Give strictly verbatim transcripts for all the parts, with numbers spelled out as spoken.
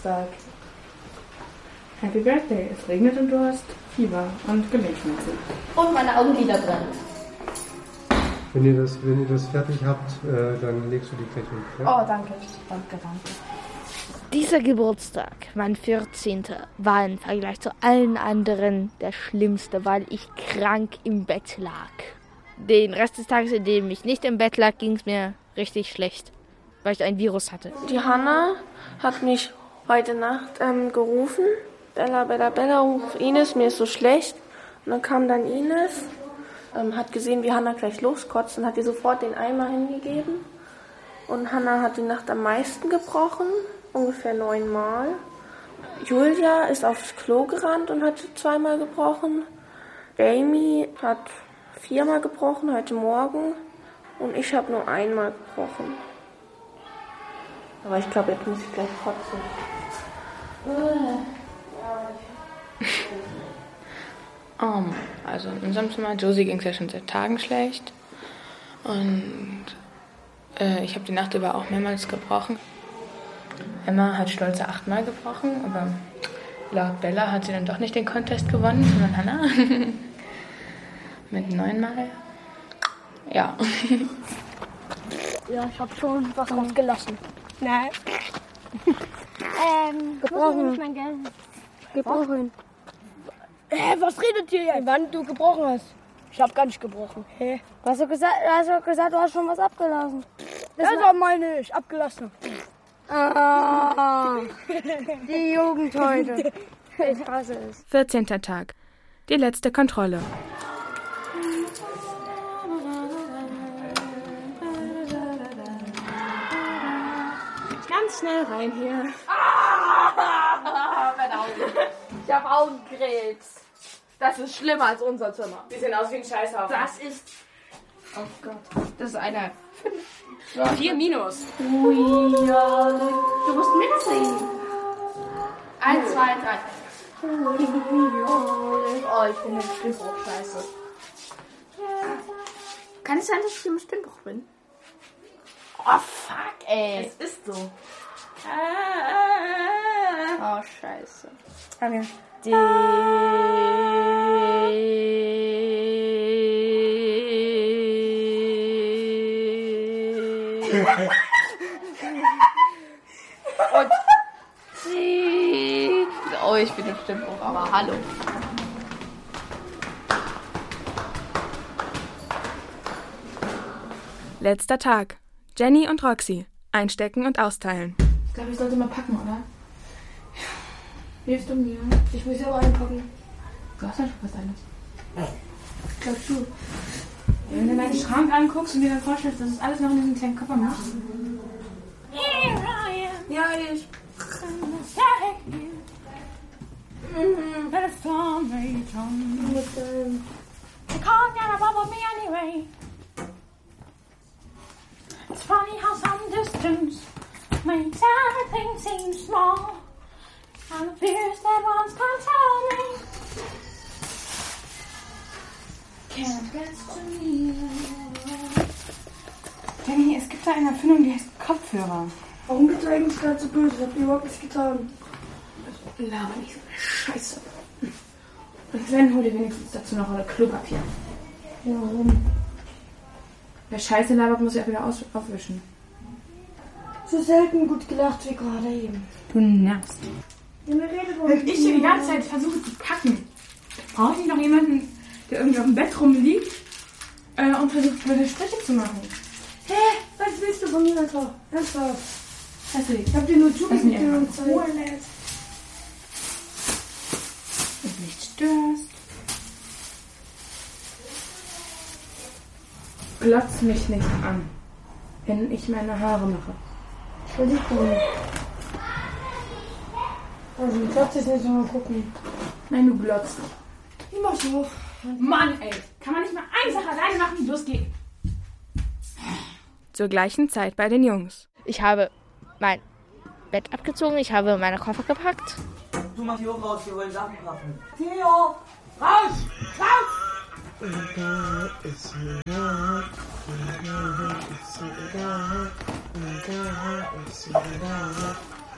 Geburtstag. Happy Birthday, es regnet und du hast Fieber und Gelenkschmerzen. Und meine Augenlider brennen. Wenn ihr das, wenn ihr das fertig habt, äh, dann legst du die gleich hin. Ja? Oh, danke. Danke, danke. Dieser Geburtstag, mein vierzehnter, war im Vergleich zu allen anderen der schlimmste, weil ich krank im Bett lag. Den Rest des Tages, in dem ich nicht im Bett lag, ging es mir richtig schlecht, weil ich ein Virus hatte. Die Hanna hat mich heute Nacht ähm, gerufen. Bella, Bella, Bella, ruf Ines, mir ist so schlecht. Und dann kam dann Ines, ähm, hat gesehen, wie Hanna gleich loskotzt und hat ihr sofort den Eimer hingegeben. Und Hanna hat die Nacht am meisten gebrochen, ungefähr neunmal. Julia ist aufs Klo gerannt und hat zweimal gebrochen. Jamie hat viermal gebrochen heute Morgen und ich habe nur einmal gebrochen. Aber ich glaube, jetzt muss ich gleich kotzen. Um, also in unserem Zimmer, Josie ging es ja schon seit Tagen schlecht. Und äh, ich habe die Nacht über auch mehrmals gebrochen. Emma hat stolze achtmal gebrochen, aber laut Bella hat sie dann doch nicht den Contest gewonnen, sondern Hannah. Mit neunmal. Ja. Ja, ich habe schon was rausgelassen. Nein. ähm, gebrochen. Nicht mein Geld. Gebrochen. Hä, was redet ihr jetzt? Wann du gebrochen hast? Ich hab gar nicht gebrochen. Hä? Du hast doch gesagt, hast doch gesagt, du hast schon was abgelassen. Das war meine ich, abgelassen. Ah, die Jugend heute. Ich hasse es. vierzehnter Tag. Die letzte Kontrolle. Ganz schnell rein hier. Ah, meine Augen. Ich habe Augenkrebs. Das ist schlimmer als unser Zimmer. Die sehen aus wie ein Scheißhaufen. Das ist... Oh Gott. Das ist eine... Vier Minus. Ui, ja, du, du musst mitsingen. Eins, zwei, drei. Oh, ich bin im Stimmbruch scheiße. Kann es sein, dass ich im Stimmbruch bin? Oh, fuck, ey. Es ist so. Oh, scheiße. Okay. Die... Und sie... Oh, ich bin im Stimmbruch, aber hallo. Letzter Tag. Jenny und Roxy. Einstecken und austeilen. Ich glaube, ich sollte mal packen, oder? Hilfst du mir? Ich muss ja auch einpacken. Du hast ja schon was alles. Glaubst du? Wenn du deinen Schrank anguckst und dir dann vorstellst, dass es alles noch in diesem kleinen Koffer macht. Ja, ich. It's funny how some distance makes everything seem small. And the fears that once can't tell me can't get to me. Jenny, es gibt da eine Erfindung, die heißt Kopfhörer. Warum bist du eigentlich gerade so böse? Ich hab dir überhaupt nichts getan. Laber nicht so eine Scheiße. Und wenn, hol dir wenigstens dazu noch eine Klopapier. Ja, warum? Wer Scheiße labert, muss ja wieder aus- aufwischen. So selten gut gelacht wie gerade eben. Du nervst. Ja, mir redet wohl Wenn ich hier die ganze Zeit versuche zu packen, brauche ich nicht noch jemanden, der irgendwie auf dem Bett rumliegt äh, und versucht, blöde Striche zu machen. Hä? Was willst du von mir, Alter? Ernsthaft? Also, Ich hab dir nur zugesagt mich die einfach ganze Zeit. und nicht störst. Glotz mich nicht an, wenn ich meine Haare mache. Ich will dich gucken. Also, ich glaub, das nicht mal gucken. Nein, du glotzt. Ich mach so. Mann, ey. Kann man nicht mal eine Sache alleine machen? Los, geh. Zur gleichen Zeit bei den Jungs. Ich habe mein Bett abgezogen, ich habe meine Koffer gepackt. Du machst Theo raus, wir wollen Sachen packen. Theo! Raus! Raus!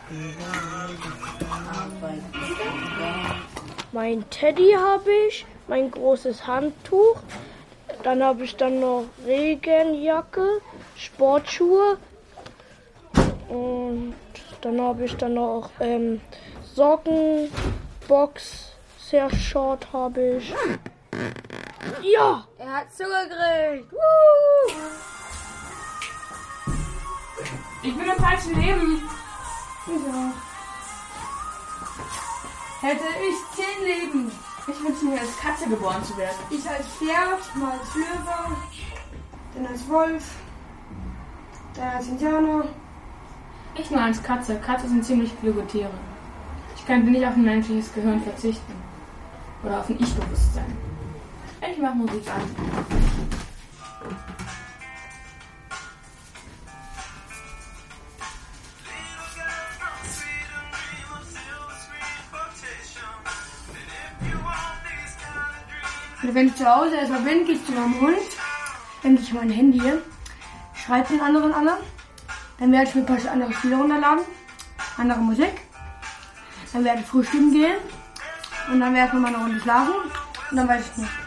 Mein Teddy habe ich, mein großes Handtuch. Dann habe ich dann noch Regenjacke, Sportschuhe. Und dann habe ich dann noch ähm, Socken, Box, sehr short habe ich. Ja! Er hat zugekriegt. Ich bin im falschen Leben. Wieso? Hätte ich zehn Leben. Ich wünsche mir als Katze geboren zu werden. Ich als Pferd, mal als Löwe, dann als Wolf, dann als Indianer. Ich nur als Katze. Katzen sind ziemlich kluge Tiere. Ich könnte nicht auf ein menschliches Gehirn verzichten. Oder auf ein Ich-Bewusstsein. Ich mache Musik an. Wenn ich zu Hause erstmal bin, gehe ich zu meinem Hund, dann gehe ich mein Handy, schreibe den anderen an, dann werde ich mir ein paar andere Spiele runterladen, andere Musik, dann werde ich frühstücken gehen und dann werde ich noch mal eine Runde schlafen und dann weiß ich nicht.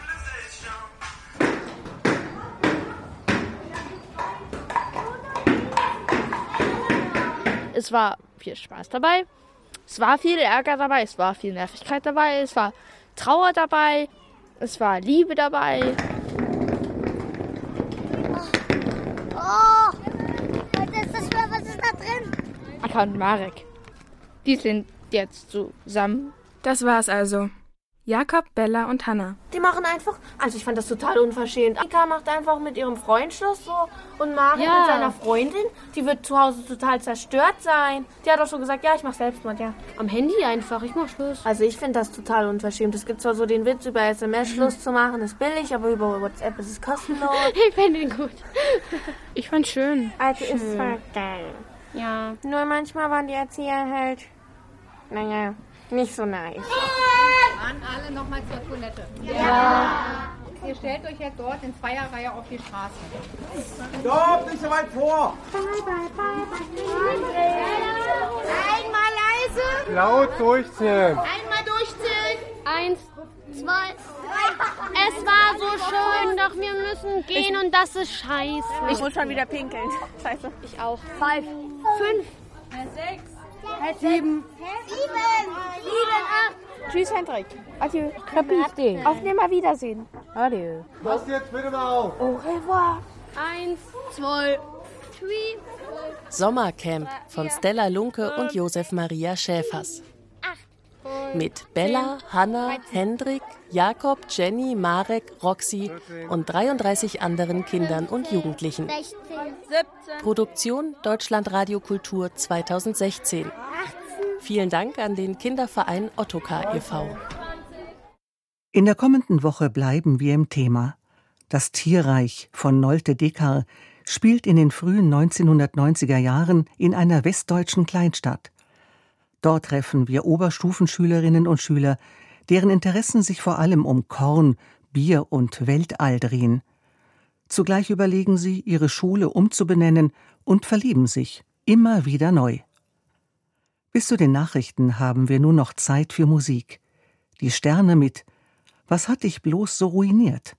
Es war viel Spaß dabei, es war viel Ärger dabei, es war viel Nervigkeit dabei, es war Trauer dabei, es war Liebe dabei. Oh, was ist das für, was ist da drin? Akka und Marek, die sind jetzt zusammen. Das war's also. Jakob, Bella und Hannah. Die machen einfach, also ich fand das total unverschämt. Annika macht einfach mit ihrem Freund Schluss so und Marek Ja. mit seiner Freundin, die wird zu Hause total zerstört sein. Die hat auch schon gesagt, ja, ich mach Selbstmord, ja. Am Handy einfach, ich mach Schluss. Also ich finde das total unverschämt. Es gibt zwar so den Witz, über S M S Schluss zu machen, ist billig, aber über WhatsApp ist es kostenlos. Ich finde ihn gut. Ich fand's schön. Also ist zwar geil. Ja. Nur manchmal waren die Erzieher halt, naja, nicht so nice. An alle nochmal zur Toilette. Ja. Ihr stellt euch jetzt dort in Zweierreihe auf die Straße. Stopp, nicht so weit vor! Einmal leise. Laut durchzählen. Einmal durchzählen. Eins, zwei, drei. Es war so schön, doch wir müssen gehen und das ist scheiße. Ich muss schon wieder pinkeln. Scheiße. Ich auch. Five, fünf, Sechs. sieben, Sieben. Sieben, acht. Tschüss, Hendrik. Adieu. Krapiste. Auf Nimmerwiedersehen. Adieu. Pass jetzt bitte mal auf. Au revoir. Eins, zwei, drei. Sommercamp von Stella Lunke und Josef Maria Schäfers. Mit Bella, Hannah, Hendrik, Jakob, Jenny, Marek, Roxy und dreiunddreißig anderen Kindern und Jugendlichen. Produktion Deutschlandradio Kultur zweitausendsechzehn. Vielen Dank an den Kinderverein Ottokar e V In der kommenden Woche bleiben wir im Thema. Das Tierreich von Nolte Dekar spielt in den frühen neunzehnhundertneunziger Jahren in einer westdeutschen Kleinstadt. Dort treffen wir Oberstufenschülerinnen und Schüler, deren Interessen sich vor allem um Korn, Bier und Weltall drehen. Zugleich überlegen sie, ihre Schule umzubenennen und verlieben sich immer wieder neu. Bis zu den Nachrichten haben wir nur noch Zeit für Musik. Die Sterne mit »Was hat dich bloß so ruiniert?«